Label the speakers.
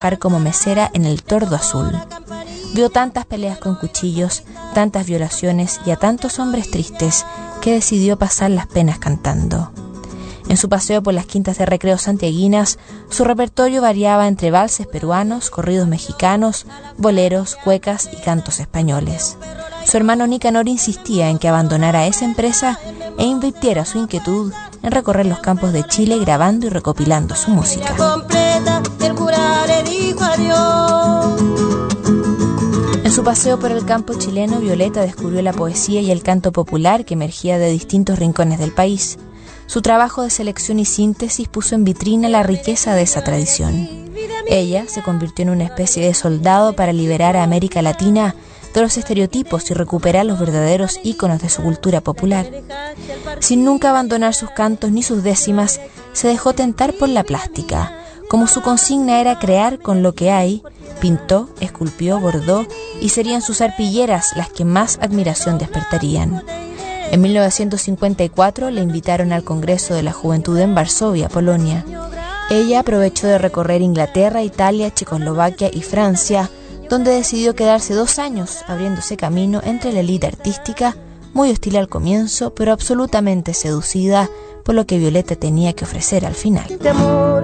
Speaker 1: trabajar como mesera en el Tordo Azul. Vio tantas peleas con cuchillos, tantas violaciones y a tantos hombres tristes que decidió pasar las penas cantando. En su paseo por las quintas de recreo santiaguinas, su repertorio variaba entre valses peruanos, corridos mexicanos, boleros, cuecas y cantos españoles. Su hermano Nicanor insistía en que abandonara esa empresa e invirtiera su inquietud en recorrer los campos de Chile grabando y recopilando su música. En su paseo por el campo chileno, Violeta descubrió la poesía y el canto popular que emergía de distintos rincones del país. Su trabajo de selección y síntesis puso en vitrina la riqueza de esa tradición. Ella se convirtió en una especie de soldado para liberar a América Latina de los estereotipos y recuperar los verdaderos íconos de su cultura popular. Sin nunca abandonar sus cantos ni sus décimas, se dejó tentar por la plástica. Como su consigna era crear con lo que hay, pintó, esculpió, bordó y serían sus arpilleras las que más admiración despertarían. En 1954 le invitaron al Congreso de la Juventud en Varsovia, Polonia. Ella aprovechó de recorrer Inglaterra, Italia, Checoslovaquia y Francia, donde decidió quedarse 2 años abriéndose camino entre la élite artística, muy hostil al comienzo, pero absolutamente seducida por lo que Violeta tenía que ofrecer al final.